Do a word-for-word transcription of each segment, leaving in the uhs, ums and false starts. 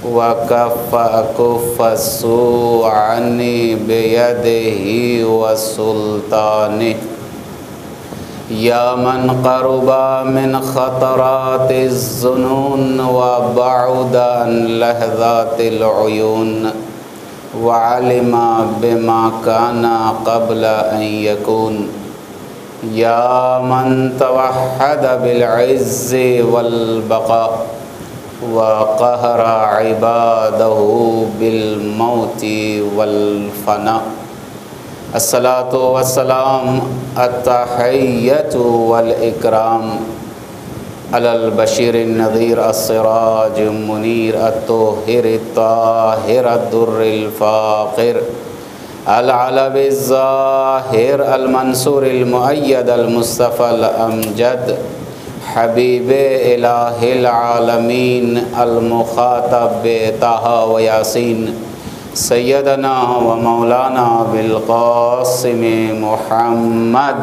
وَكَفَّ أَكُفَّ السُّوءَ عَنِّي بِيَدِهِ وَسُلْطَانِهِ يَا مَنْ قَرُبَ مِنْ خَطَرَاتِ الظُّنُونِ وَبَعُدَ عَنْ لَحْظَاتِ الْعُيُونِ وَعَلِمَ بِمَا كَانَ قَبْلَ أَنْ يَكُونَ يَا مَنْ تَوَحَّدَ بِالْعِزِّ وَالْبَقَاءِ وَقَهَرَ عِبَادَهُ بِالْمَوْتِ وَالْفَنَاءِ الصلاة والسلام التحية والإكرام على البشير النذير السراج المنير الطاهر الطاهر الدر الفاقر العلوي الظاهر المنصور المؤيد المصطفى الأمجد حبيب إله العالمين المخاطب بطه وياسين سیدنا و مولانا بالقاسم محمد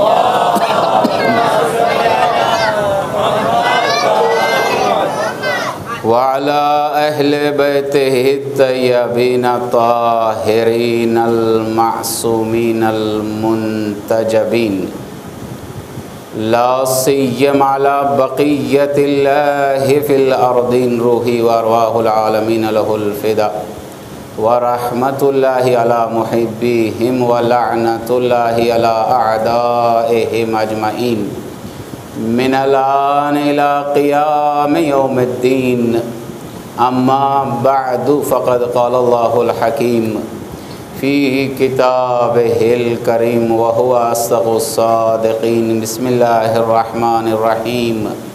وعلى أهل بيته الطيبين الطاهرين المعصومين المنتجبين لا سيما على بقية الله في الأرضين روحي وأرواح العالمين له الفداء ورحمة الله على محبيهم ولعنة الله على أعدائهم أجمعين من الآن إلى قيام يوم الدين أما بعد فقد قال الله الحكيم في كتابه الكريم وهو أصدق الصادقين بسم الله الرحمن الرحيم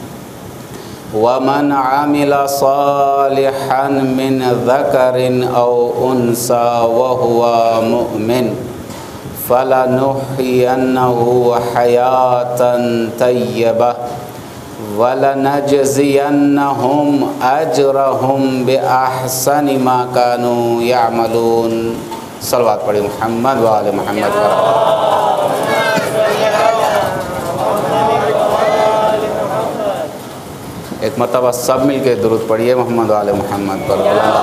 ومن عمل صالحا من ذكر أو أنثى وهو مؤمن فلنحيينه حياة طيبة ولنجزينهم أجرهم بأحسن ما كانوا يعملون صلوات پڑھی محمد وآل محمد پر ایک مرتبہ سب مل کے درود پڑھیے محمد وآل محمد پر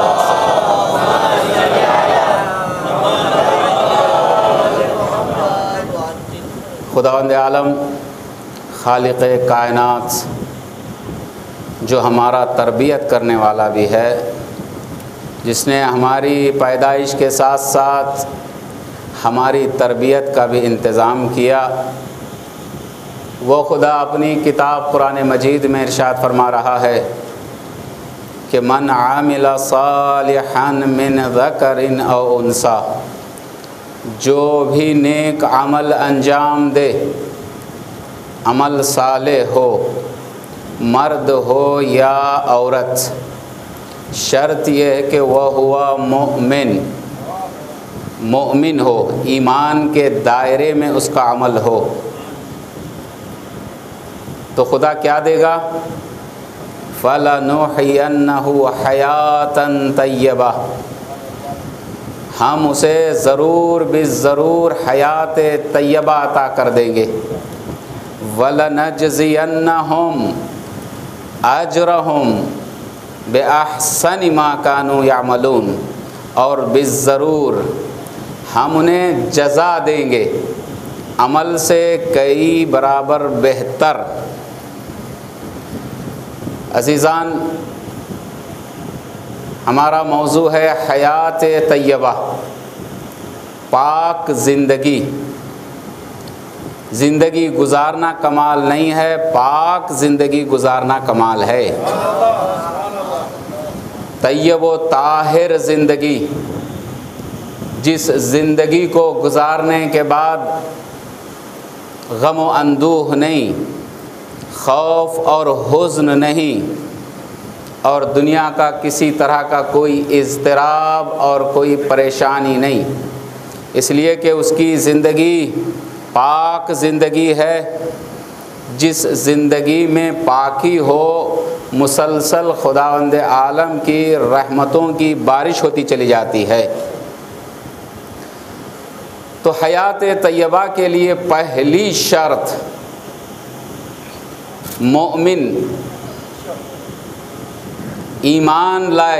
خداوند عالم خالق کائنات جو ہمارا تربیت کرنے والا بھی ہے، جس نے ہماری پیدائش کے ساتھ ساتھ ہماری تربیت کا بھی انتظام کیا، وہ خدا اپنی کتاب قرآن مجید میں ارشاد فرما رہا ہے کہ من عامل صالحا من ذکر او انثی، جو بھی نیک عمل انجام دے، عمل صالح ہو، مرد ہو یا عورت، شرط یہ ہے کہ وہ ہوا مؤمن مؤمن ہو، ایمان کے دائرے میں اس کا عمل ہو، تو خدا کیا دے گا؟ فَلَنُحْيِيَنَّهُ حَيَاةً طَيِّبَةً، ہم اسے ضرور بالضرور حیات طیبہ عطا کر دیں گے۔ وَلَنَجْزِيَنَّهُمْ أَجْرَهُمْ بِأَحْسَنِ مَا كَانُوا يَعْمَلُونَ، اور بالضرور ہم انہیں جزا دیں گے عمل سے کئی برابر بہتر۔ عزیزان، ہمارا موضوع ہے حیات طیبہ، پاک زندگی۔ زندگی گزارنا کمال نہیں ہے، پاک زندگی گزارنا کمال ہے۔ طیب و طاہر زندگی، جس زندگی کو گزارنے کے بعد غم و اندوہ نہیں، خوف اور حزن نہیں، اور دنیا کا کسی طرح کا کوئی اضطراب اور کوئی پریشانی نہیں، اس لیے کہ اس کی زندگی پاک زندگی ہے۔ جس زندگی میں پاکی ہو، مسلسل خداوند عالم کی رحمتوں کی بارش ہوتی چلی جاتی ہے۔ تو حیات طیبہ کے لیے پہلی شرط مومن ایمان لائے،